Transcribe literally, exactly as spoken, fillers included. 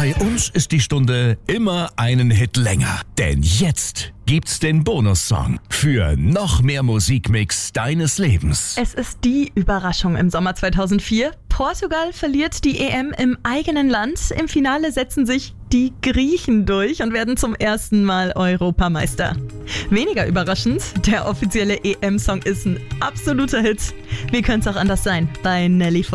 Bei uns ist die Stunde immer einen Hit länger. Denn jetzt gibt's den Bonussong für noch mehr Musikmix deines Lebens. Es ist die Überraschung im Sommer zweitausendvier. Portugal verliert die E M im eigenen Land. Im Finale setzen sich die Griechen durch und werden zum ersten Mal Europameister. Weniger überraschend, der offizielle E M-Song ist ein absoluter Hit. Wie könnte es auch anders sein bei Nelly